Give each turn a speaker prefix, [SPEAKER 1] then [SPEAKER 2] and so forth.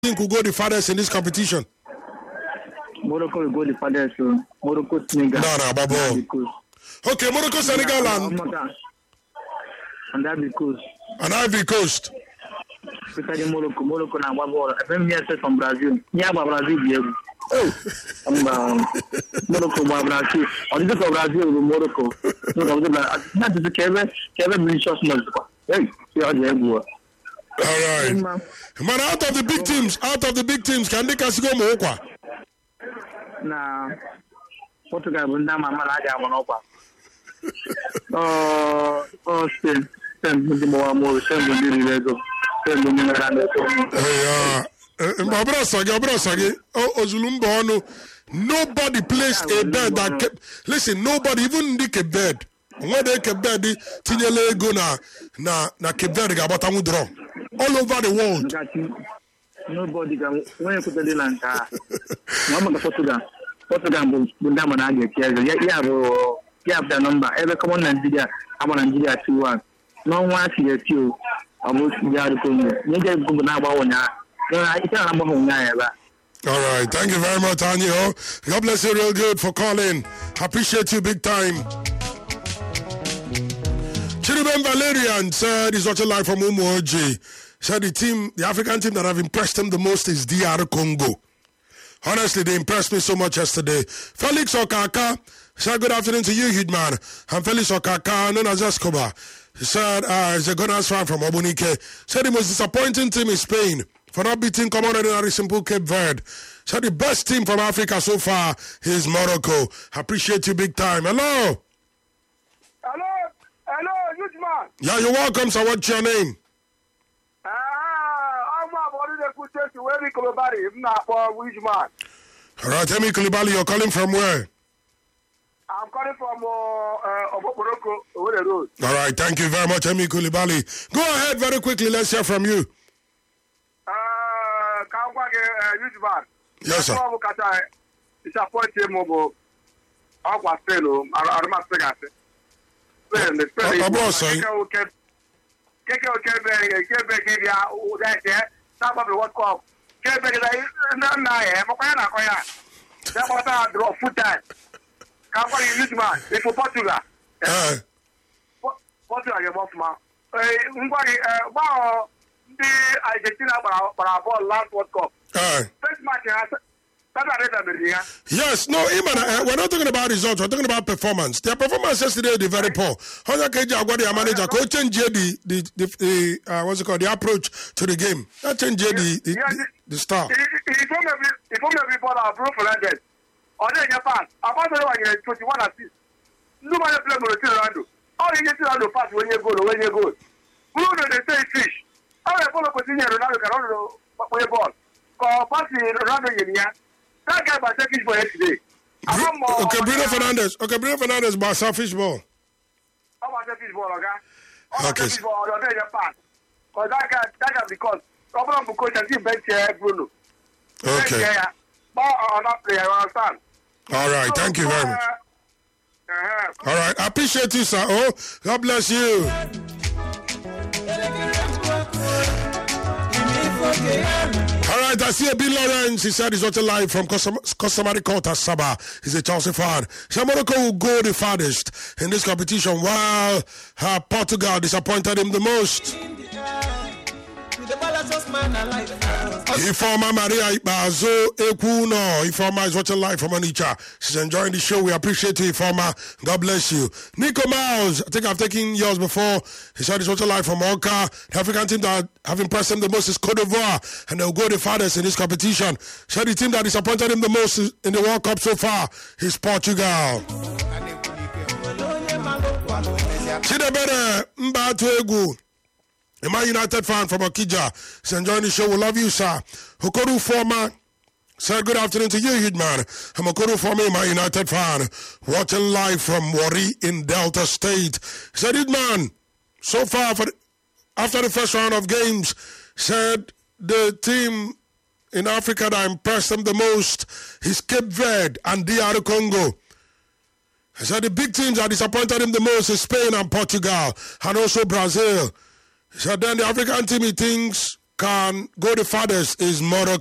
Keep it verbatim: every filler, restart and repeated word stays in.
[SPEAKER 1] think will go the farthest in this competition?
[SPEAKER 2] Morocco will go the farthest. So Morocco, Senegal.
[SPEAKER 1] No, no, Babo. Okay, Morocco, Senegal, and
[SPEAKER 2] and Ivory Coast.
[SPEAKER 1] And Ivory Coast.
[SPEAKER 2] Because Morocco, Morocco, and Babo. I think yes, from Brazil. Yeah, Brazil. Oh, um, Morocco, Brazil. Or is it from Brazil, Morocco? No, not the Kevin, Kevin Vinicius Morocco. Hey, see how they go.
[SPEAKER 1] All right. Man, out of the big teams, out of the big teams, can they go Morocco?
[SPEAKER 2] Nah, Portugal will not my man. I got one over. Oh, oh, Spain, Spain, the more more, Spain will be the Spain will be the
[SPEAKER 1] My brother, my brother, oh, Ozulumbo, nobody placed a bed that kept. Listen, nobody even nick a bed. When they kept bed, Tinyele go na na na kept bed about a draw all over the world.
[SPEAKER 2] Nobody can. When you put the Lanka, Mama Portugal, Portugal, Bundamana, yeah, you have the number. Every common Nigeria, I'm on Nigeria two one. No one sees you. I was the other thing. You just go now.
[SPEAKER 1] All right, thank you very much, Anyo. God bless you real good for calling. I appreciate you big time. Chiriben Valerian said he's watching live from Umuoji. Said the team, the African team that have impressed him the most is D R Congo. Honestly, they impressed me so much yesterday. Felix Okaka said good afternoon to you, Hidman. I'm Felix Okaka, known as Escobar. He said uh, he's a Gunners fan from Obunike. Said the most disappointing team is Spain for not beating common ordinary simple Cape Verde. Said the best team from Africa so far is Morocco. I appreciate you big time. Hello.
[SPEAKER 3] Hello. Hello, huge man.
[SPEAKER 1] Yeah, you're welcome, sir. What's your name?
[SPEAKER 3] Ah, I'm about to put you to Emi Kulibali. If not for huge man.
[SPEAKER 1] All right, Emi Kulibali, you're calling from where?
[SPEAKER 3] I'm calling from uh, uh, Morocco, over the road.
[SPEAKER 1] All right, thank you very much, Emi Kulibali. Go ahead very quickly. Let's hear from you.
[SPEAKER 3] Uh, huge man.
[SPEAKER 1] Yes, sir.
[SPEAKER 3] Disappointing mobile. I was saying, I don't know. Spain, the Spain.
[SPEAKER 1] I'm not saying.
[SPEAKER 3] Keke okebe kebe ya udaje saba the World Cup kebe na na e mo kwa na kwa ya da mo ta draw full time ka kwa you huge man if Portugal
[SPEAKER 1] eh
[SPEAKER 3] Portugal you boss man eh ngwa ni eh ba the Argentina para para ball last World Cup
[SPEAKER 1] eh
[SPEAKER 3] first match has
[SPEAKER 1] yes, no, Iman, uh, we're not talking about results, we're talking about performance. Their performance yesterday is very poor. How can you manager go change the the the, the uh, what's it called, the approach to the game? That change the the, the, the style.
[SPEAKER 3] If only people are proof for that, or then you pass. About the one you twenty-one assists. Nobody play with Ronaldo. All you get Ronaldo pass when you go, when you go. Bruno they say fish. All the follow continue Ronaldo can run the ball. Or pass Ronaldo in here. That guy was selfish ball yesterday.
[SPEAKER 1] Br- okay, Bruno Fernandes. Okay, Bruno Fernandes was selfish ball.
[SPEAKER 3] How about selfish ball, okay?
[SPEAKER 1] Okay.
[SPEAKER 3] Selfish ball, or then you pass. Because that guy, that guy, because problem because I see bench here, Bruno.
[SPEAKER 1] Okay.
[SPEAKER 3] Ball on that player, you understand?
[SPEAKER 1] All right, thank you very much.
[SPEAKER 3] Uh-huh.
[SPEAKER 1] All right, I appreciate you, sir. Oh, God bless you. All right, I see a Bill Lawrence. He said he's watching live from Customary Court at Sabah. He's a Chelsea fan. So Morocco will go the farthest in this competition, while uh, Portugal disappointed him the most. Informa Maria Ibazo Ekuno. Informa is watching live from Onitsha. She's enjoying the show. We appreciate you, Informa. God bless you. Nico Miles, I think I've taken yours before. He said he's watching live from Oka. The African team that have impressed him the most is Cote d'Ivoire, and they'll go the farthest in this competition. Said the team that disappointed him the most in the World Cup so far is Portugal. Chidebere Mbatuegu, a Man United fan from Okija, is enjoying the show. We love you, sir. Hokoru Forma said good afternoon to you, Hidman. I'm Hokoru Forma, a Man United fan, watching live from Wari in Delta State. He said, Hidman, so far for the, after the first round of games, said the team in Africa that impressed him the most is Cape Verde and D R Congo. He said the big teams that disappointed him the most is Spain and Portugal, and also Brazil. He said then the African team he thinks can go the farthest is Morocco.